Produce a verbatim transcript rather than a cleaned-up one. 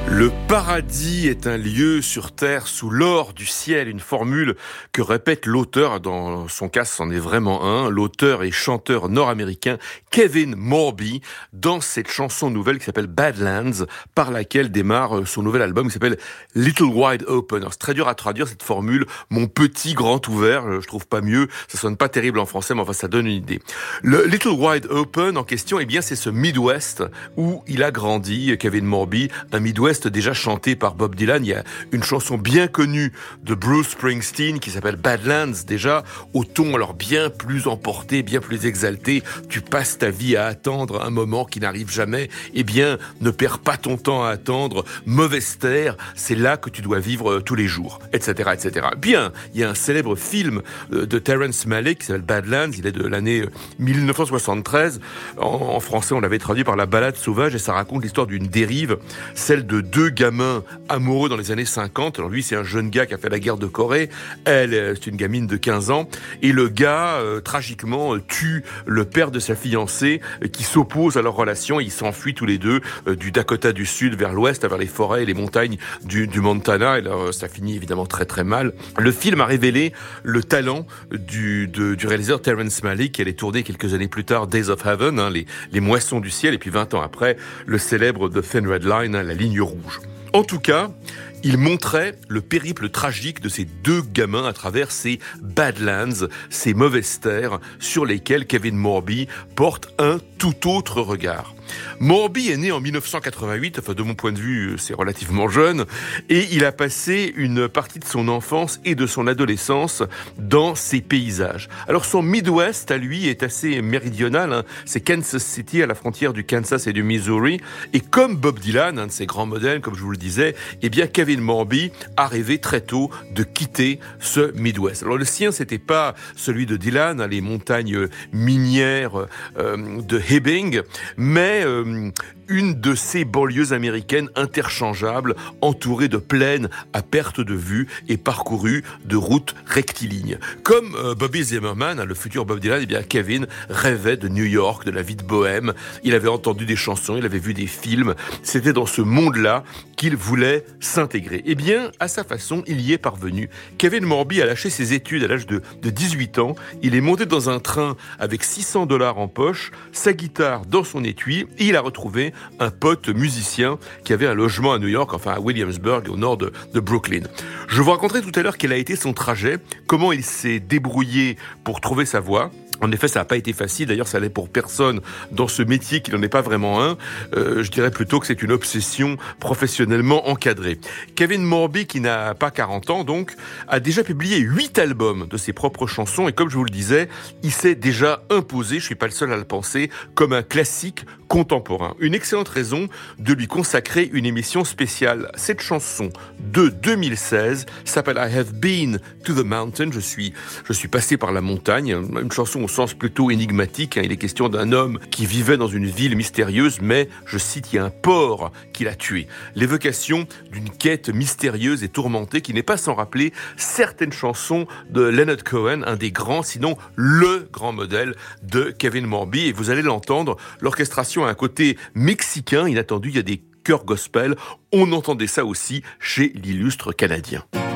Le paradis est un lieu sur terre sous l'or du ciel, une formule que répète l'auteur, dans son cas c'en est vraiment un, l'auteur et chanteur nord-américain Kevin Morby, dans cette chanson nouvelle qui s'appelle Badlands, par laquelle démarre son nouvel album qui s'appelle Little Wide Open. Alors, c'est très dur à traduire cette formule, mon petit grand ouvert, je trouve pas mieux, ça sonne pas terrible en français, mais enfin ça donne une idée. Le Little Wide Open en question, eh bien c'est ce Midwest où il a grandi, Kevin Morby, un Midwest déjà chanté par Bob Dylan. Il y a une chanson bien connue de Bruce Springsteen qui s'appelle Badlands, déjà au ton alors bien plus emporté, bien plus exalté. Tu passes ta vie à attendre un moment qui n'arrive jamais. Eh bien, ne perds pas ton temps à attendre. Mauvaise terre, c'est là que tu dois vivre tous les jours, et cetera, et cetera. Bien, il y a un célèbre film de Terrence Malick qui s'appelle Badlands. Il est de l'année dix-neuf cent soixante-treize. En, en français, on l'avait traduit par La Balade sauvage et ça raconte l'histoire d'une dérive, celle de deux gamins amoureux dans les années cinquante. Alors lui, c'est un jeune gars qui a fait la guerre de Corée. Elle, c'est une gamine de quinze ans. Et le gars, euh, tragiquement, euh, tue le père de sa fiancée euh, qui s'oppose à leur relation. Et ils s'enfuient tous les deux euh, du Dakota du Sud vers l'ouest, vers les forêts et les montagnes du, du Montana. Et là, euh, ça finit évidemment très très mal. Le film a révélé le talent du, de, du réalisateur Terrence Malick. Elle est tournée quelques années plus tard, Days of Heaven, hein, les, les moissons du ciel. Et puis vingt ans après, le célèbre The Thin Red Line, hein, la ligne rouge. En tout cas, il montrait le périple tragique de ces deux gamins à travers ces Badlands, ces mauvaises terres sur lesquelles Kevin Morby porte un tout autre regard. Morby est né en dix-neuf cent quatre-vingt-huit, enfin de mon point de vue c'est relativement jeune, et il a passé une partie de son enfance et de son adolescence dans ces paysages. Alors son Midwest à lui est assez méridional, hein. C'est Kansas City à la frontière du Kansas et du Missouri, et comme Bob Dylan, un de ses grands modèles, comme je vous le disais, eh bien Kevin Morby a rêvé très tôt de quitter ce Midwest. Alors le sien c'était pas celui de Dylan, hein, les montagnes minières euh, de Hibbing, mais euh, une de ces banlieues américaines interchangeables, entourées de plaines à perte de vue et parcourues de routes rectilignes. Comme euh, Bobby Zimmerman, hein, le futur Bob Dylan, eh bien Kevin rêvait de New York, de la vie de bohème. Il avait entendu des chansons, il avait vu des films. C'était dans ce monde-là qu'il voulait s'intégrer. Eh bien, à sa façon, il y est parvenu. Kevin Morby a lâché ses études à l'âge de, de dix-huit ans. Il est monté dans un train avec six cents dollars en poche, sa guitare dans son étui, et il a retrouvé un pote musicien qui avait un logement à New York, enfin à Williamsburg, au nord de, de Brooklyn. Je vous raconterai tout à l'heure quel a été son trajet, comment il s'est débrouillé pour trouver sa voie. En effet, ça n'a pas été facile. D'ailleurs, ça l'est pour personne dans ce métier qui n'en est pas vraiment un. Euh, je dirais plutôt que c'est une obsession professionnellement encadrée. Kevin Morby, qui n'a pas quarante ans, donc, a déjà publié huit albums de ses propres chansons. Et comme je vous le disais, il s'est déjà imposé, je suis pas le seul à le penser, comme un classique contemporain. Une excellente raison de lui consacrer une émission spéciale. Cette chanson de deux mille seize s'appelle I Have Been to the Mountain. Je suis, je suis passé par la montagne. Une chanson au sens plutôt énigmatique. Il est question d'un homme qui vivait dans une ville mystérieuse, mais, je cite, il y a un porc qui l'a tué. L'évocation d'une quête mystérieuse et tourmentée qui n'est pas sans rappeler certaines chansons de Leonard Cohen, un des grands, sinon le grand modèle de Kevin Morby. Et vous allez l'entendre, l'orchestration a un côté mexicain inattendu. Il y a des chœurs gospel. On entendait ça aussi chez l'illustre Canadien.